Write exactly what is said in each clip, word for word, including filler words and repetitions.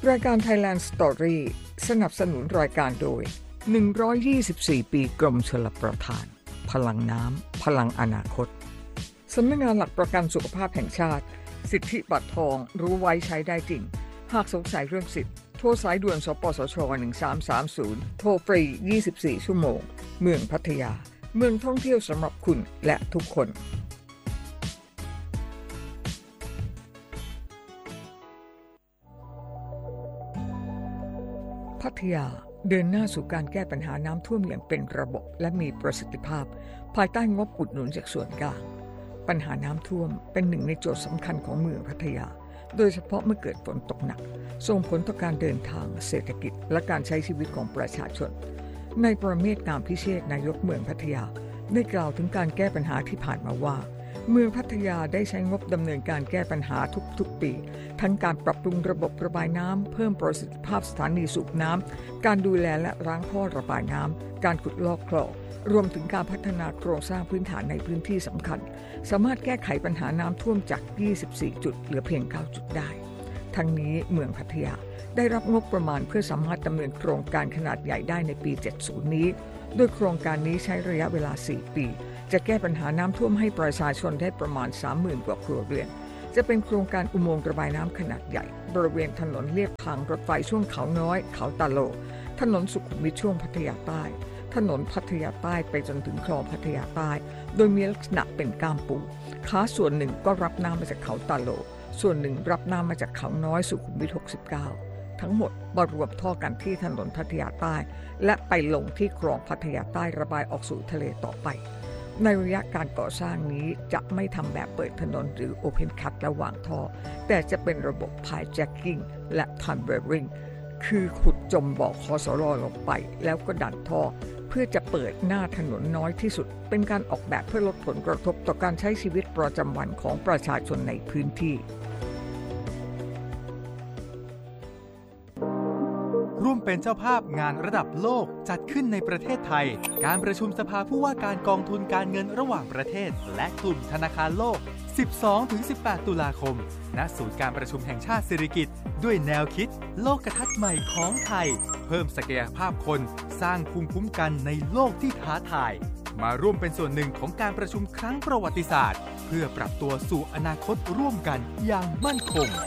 รายการ Thailand Story สนับสนุนรายการโดยหนึ่งร้อยยี่สิบสี่ปีกรมชลประทานพลังน้ำพลังอนาคตสำนักงานหลักประกันสุขภาพแห่งชาติสิทธิบัตรทองรู้ไว้ใช้ได้จริงหากสงสัยเรื่องสิทธิ์โทรสายด่วนสปสชหนึ่งสามสามศูนย์โทรฟรียี่สิบสี่ชั่วโมงเมืองพัทยาเมืองท่องเที่ยวสำหรับคุณและทุกคนพัทยาเดินหน้าสู่การแก้ปัญหาน้ำท่วมอย่างเป็นระบบและมีประสิทธิภาพภายใต้งบอุดหนุนจากส่วนกลางปัญหาน้ำท่วมเป็นหนึ่งในโจทย์สำคัญของเมืองพัทยาโดยเฉพาะเมื่อเกิดฝนตกหนักส่งผลต่อการเดินทางเศรษฐกิจและการใช้ชีวิตของประชาชนนายประเมศ งามพิเชษฐ์นายกเมืองพัทยาได้กล่าวถึงการแก้ปัญหาที่ผ่านมาว่าเมืองพัทยาได้ใช้งบดำเนินการแก้ปัญหาทุกๆปีทั้งการปรับปรุงระบบระบายน้ำเพิ่มประสิทธิภาพสถานีสูบน้ำการดูแลและล้างท่อระบายน้ำการขุดลอกคลองรวมถึงการพัฒนาโครงสร้างพื้นฐานในพื้นที่สำคัญสามารถแก้ไขปัญหาน้ำท่วมจากยี่สิบสี่จุดเหลือเพียงเก้าจุดได้ทั้งนี้เมืองพัทยาได้รับงบประมาณเพื่อสามารถดำเนินโครงการขนาดใหญ่ได้ในปีเจ็ดสิบนี้โดยโครงการนี้ใช้ระยะเวลาสี่ปีจะแก้ปัญหาน้ำท่วมให้ประชาชนได้ประมาณ สามหมื่น กว่าครัวเรือนจะเป็นโครงการอุโมงค์ระบายน้ำขนาดใหญ่บริเวณถนนเลียบทางรถไฟช่วงเขาน้อยเขาตาโลถนนสุขุมวิทช่วงพัทยาใต้ถนนพัทยาใต้ไปจนถึงคลองพัทยาใต้โดยมีลักษณะเป็นก้ามปูขาส่วนหนึ่งก็รับน้ำมาจากเขาตาโลส่วนหนึ่งรับน้ำมาจากเขาน้อยสุขุมวิทหกสิบเก้าทั้งหมดมารวมท่อกันที่ถนนพัทยาใต้และไปลงที่คลองพัทยาใต้ระบายออกสู่ทะเลต่อไปในระยะการก่อสร้างนี้จะไม่ทำแบบเปิดถนนหรือ Open Cut ระหว่างท่อแต่จะเป็นระบบ Pipe-Jacking และ Tunneling คือขุดจมบ่อคสรลงไปแล้วก็ดันท่อเพื่อจะเปิดหน้าถนนน้อยที่สุดเป็นการออกแบบเพื่อลดผลกระทบต่อการใช้ชีวิตประจำวันของประชาชนในพื้นที่ร่วมเป็นเจ้าภาพงานระดับโลกจัดขึ้นในประเทศไทยการประชุมสภาผู้ว่าการกองทุนการเงินระหว่างประเทศและกลุ่มธนาคารโลก สิบสองถึงสิบแปด ตุลาคมณศูนย์การประชุมแห่งชาติสิริกิติ์ด้วยแนวคิดโลกทัศน์ใหม่ของไทยเพิ่มศักยภาพคนสร้างภูมิคุ้มกันในโลกที่ท้าทายมาร่วมเป็นส่วนหนึ่งของการประชุมครั้งประวัติศาสตร์เพื่อปรับตัวสู่อนาคตร่วมกันอย่างมั่นคง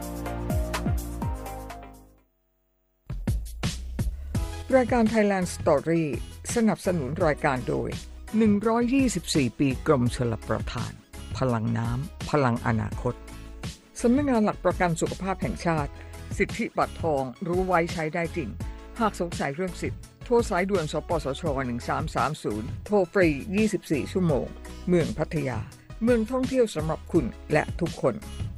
รายการ Thailand Story สนับสนุนรายการโดยหนึ่งร้อยยี่สิบสี่ปีกรมชลประทานพลังน้ำพลังอนาคตสำนักงานหลักประกันสุขภาพแห่งชาติสิทธิบัตรทองรู้ไว้ใช้ได้จริงหากสงสัยเรื่องสิทธิ์โทรสายด่วนสปสชหนึ่งสามสามศูนย์โทรฟรียี่สิบสี่ชั่วโมงเมืองพัทยาเมืองท่องเที่ยวสำหรับคุณและทุกคน